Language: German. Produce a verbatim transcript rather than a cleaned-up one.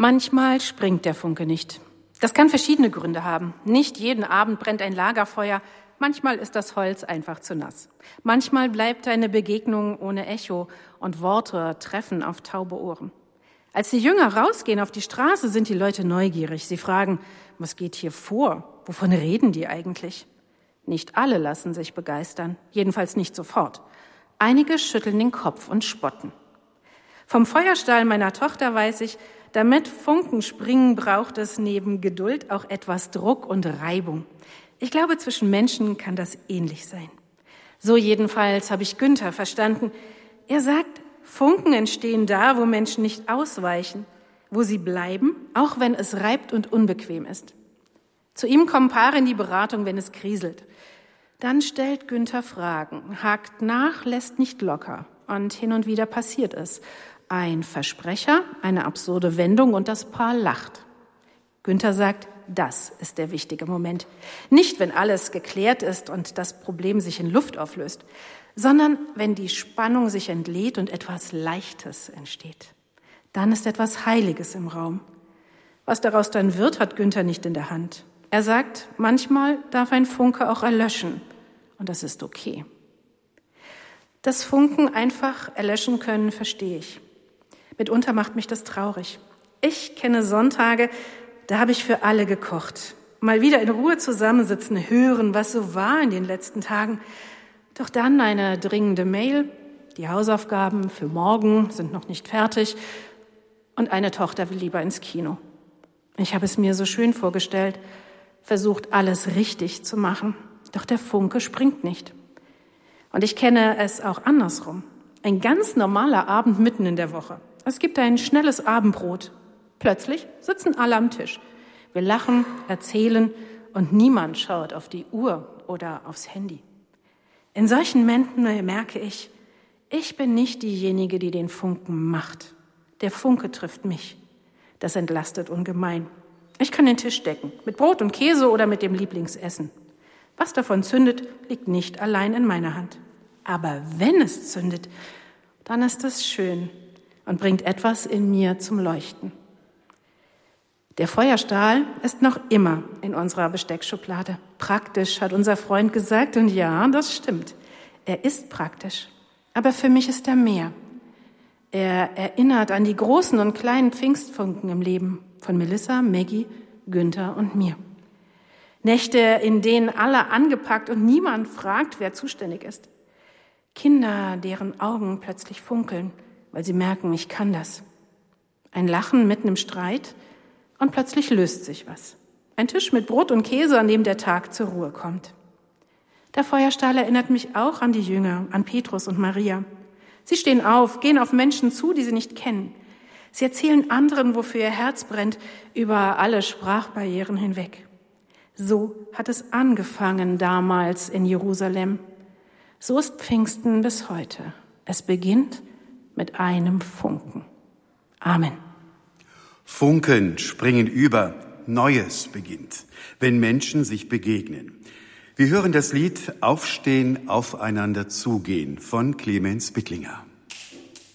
Manchmal springt der Funke nicht. Das kann verschiedene Gründe haben. Nicht jeden Abend brennt ein Lagerfeuer. Manchmal ist das Holz einfach zu nass. Manchmal bleibt eine Begegnung ohne Echo und Worte treffen auf taube Ohren. Als die Jünger rausgehen auf die Straße, sind die Leute neugierig. Sie fragen, was geht hier vor? Wovon reden die eigentlich? Nicht alle lassen sich begeistern, jedenfalls nicht sofort. Einige schütteln den Kopf und spotten. Vom Feuerstahl meiner Tochter weiß ich, damit Funken springen, braucht es neben Geduld auch etwas Druck und Reibung. Ich glaube, zwischen Menschen kann das ähnlich sein. So jedenfalls habe ich Günther verstanden. Er sagt, Funken entstehen da, wo Menschen nicht ausweichen, wo sie bleiben, auch wenn es reibt und unbequem ist. Zu ihm kommen Paare in die Beratung, wenn es kriselt. Dann stellt Günther Fragen, hakt nach, lässt nicht locker. Und hin und wieder passiert es. Ein Versprecher, eine absurde Wendung und das Paar lacht. Günther sagt, das ist der wichtige Moment. Nicht, wenn alles geklärt ist und das Problem sich in Luft auflöst, sondern wenn die Spannung sich entlädt und etwas Leichtes entsteht. Dann ist etwas Heiliges im Raum. Was daraus dann wird, hat Günther nicht in der Hand. Er sagt, manchmal darf ein Funke auch erlöschen und das ist okay. Dass Funken einfach erlöschen können, verstehe ich. Mitunter macht mich das traurig. Ich kenne Sonntage, da habe ich für alle gekocht. Mal wieder in Ruhe zusammensitzen, hören, was so war in den letzten Tagen. Doch dann eine dringende Mail, die Hausaufgaben für morgen sind noch nicht fertig und eine Tochter will lieber ins Kino. Ich habe es mir so schön vorgestellt, versucht alles richtig zu machen, doch der Funke springt nicht. Und ich kenne es auch andersrum. Ein ganz normaler Abend mitten in der Woche. Es gibt ein schnelles Abendbrot. Plötzlich sitzen alle am Tisch. Wir lachen, erzählen und niemand schaut auf die Uhr oder aufs Handy. In solchen Momenten merke ich, ich bin nicht diejenige, die den Funken macht. Der Funke trifft mich. Das entlastet ungemein. Ich kann den Tisch decken, mit Brot und Käse oder mit dem Lieblingsessen. Was davon zündet, liegt nicht allein in meiner Hand. Aber wenn es zündet, dann ist es schön und bringt etwas in mir zum Leuchten. Der Feuerstahl ist noch immer in unserer Besteckschublade. Praktisch, hat unser Freund gesagt. Und ja, das stimmt. Er ist praktisch. Aber für mich ist er mehr. Er erinnert an die großen und kleinen Pfingstfunken im Leben von Melissa, Maggie, Günther und mir. Nächte, in denen alle angepackt und niemand fragt, wer zuständig ist. Kinder, deren Augen plötzlich funkeln, weil sie merken, ich kann das. Ein Lachen mitten im Streit und plötzlich löst sich was. Ein Tisch mit Brot und Käse, an dem der Tag zur Ruhe kommt. Der Feuerstahl erinnert mich auch an die Jünger, an Petrus und Maria. Sie stehen auf, gehen auf Menschen zu, die sie nicht kennen. Sie erzählen anderen, wofür ihr Herz brennt, über alle Sprachbarrieren hinweg. So hat es angefangen damals in Jerusalem. So ist Pfingsten bis heute. Es beginnt mit einem Funken. Amen. Funken springen über, Neues beginnt, wenn Menschen sich begegnen. Wir hören das Lied Aufstehen, aufeinander zugehen von Clemens Bittlinger.